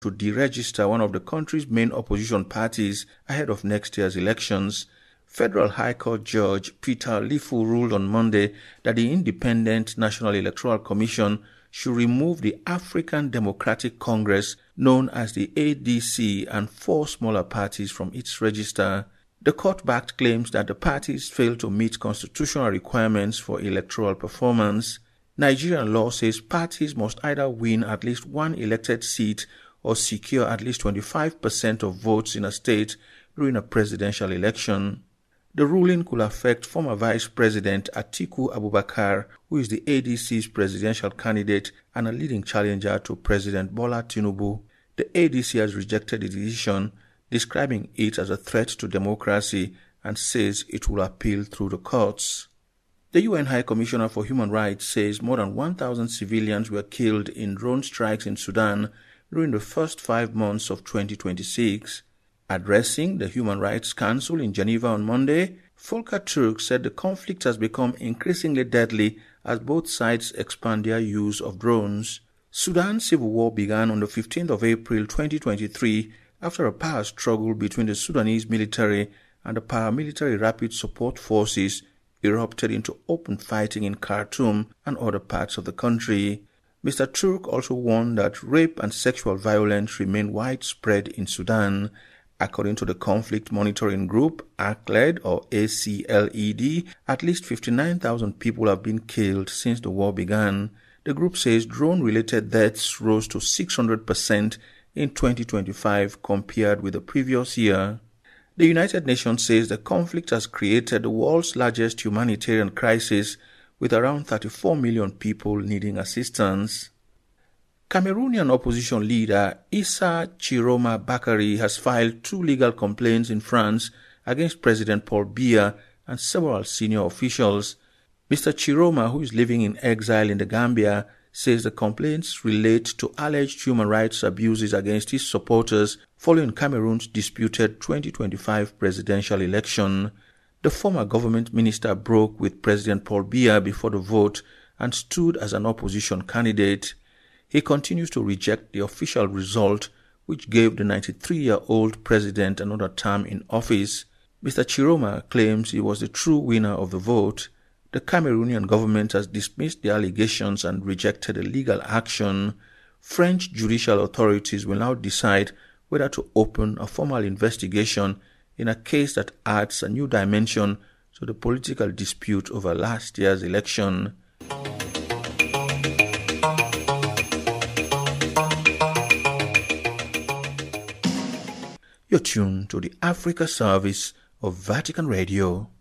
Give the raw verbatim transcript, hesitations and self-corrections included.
to deregister one of the country's main opposition parties ahead of next year's elections. Federal High Court Judge Peter Lifu ruled on Monday that the Independent National Electoral Commission should remove the African Democratic Congress, known as the A D C, and four smaller parties from its register. The court backed claims that the parties failed to meet constitutional requirements for electoral performance. Nigerian law says parties must either win at least one elected seat or secure at least twenty-five percent of votes in a state during a presidential election. The ruling could affect former Vice President Atiku Abubakar, who is the A D C's presidential candidate and a leading challenger to President Bola Tinubu. The A D C has rejected the decision, describing it as a threat to democracy, and says it will appeal through the courts. The U N High Commissioner for Human Rights says more than one thousand civilians were killed in drone strikes in Sudan during the first five months of twenty twenty-six. Addressing the Human Rights Council in Geneva on Monday, Volker Turk said the conflict has become increasingly deadly as both sides expand their use of drones. Sudan's civil war began on the fifteenth of April twenty twenty-three after a power struggle between the Sudanese military and the paramilitary Rapid Support Forces erupted into open fighting in Khartoum and other parts of the country. Mister Turk also warned that rape and sexual violence remain widespread in Sudan. According to the Conflict Monitoring Group, A C L E D or A C L E D, at least fifty-nine thousand people have been killed since the war began. The group says drone-related deaths rose to six hundred percent in twenty twenty-five compared with the previous year. The United Nations says the conflict has created the world's largest humanitarian crisis, with around thirty-four million people needing assistance. Cameroonian opposition leader Issa Chiroma Bakary has filed two legal complaints in France against President Paul Biya and several senior officials. Mister Chiroma, who is living in exile in the Gambia, says the complaints relate to alleged human rights abuses against his supporters following Cameroon's disputed twenty twenty-five presidential election. The former government minister broke with President Paul Biya before the vote and stood as an opposition candidate. He continues to reject the official result, which gave the ninety-three-year-old president another term in office. Mister Chiroma claims he was the true winner of the vote. The Cameroonian government has dismissed the allegations and rejected the legal action. French judicial authorities will now decide whether to open a formal investigation in a case that adds a new dimension to the political dispute over last year's election. You're tuned to the Africa service of Vatican Radio.